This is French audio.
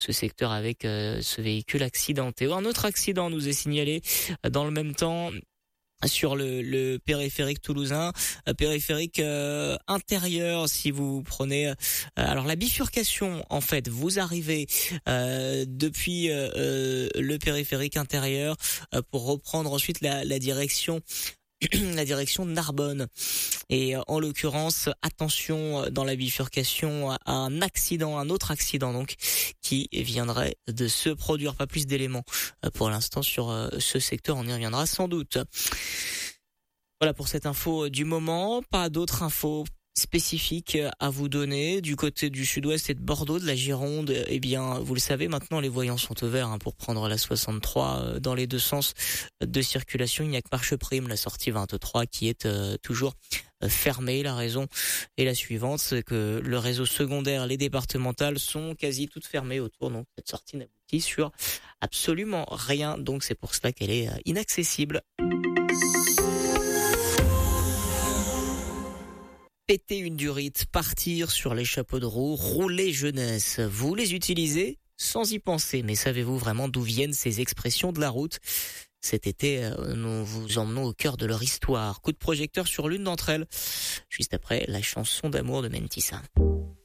ce secteur avec ce véhicule accidenté. Un autre accident nous est signalé dans le même temps sur le périphérique toulousain, périphérique intérieur. Si vous prenez alors la bifurcation, en fait, vous arrivez depuis le périphérique intérieur pour reprendre ensuite la direction la direction de Narbonne. Et en l'occurrence, attention dans la bifurcation à un accident, un autre accident donc qui viendrait de se produire. Pas plus d'éléments pour l'instant sur ce secteur, on y reviendra sans doute. Voilà pour cette info du moment, pas d'autres infos spécifiques à vous donner. Du côté du sud-ouest et de Bordeaux, de la Gironde, eh bien, vous le savez, maintenant les voyants sont au vert pour prendre la 63 dans les deux sens de circulation. Il n'y a que Marcheprime, la sortie 23, qui est toujours fermée. La raison est la suivante, c'est que le réseau secondaire, les départementales sont quasi toutes fermées autour, donc cette sortie n'aboutit sur absolument rien, donc c'est pour cela qu'elle est inaccessible. Péter une durite, partir sur les chapeaux de roue, rouler jeunesse. Vous les utilisez sans y penser, mais savez-vous vraiment d'où viennent ces expressions de la route ? Cet été, nous vous emmenons au cœur de leur histoire. Coup de projecteur sur l'une d'entre elles, juste après la chanson d'amour de Mentissa.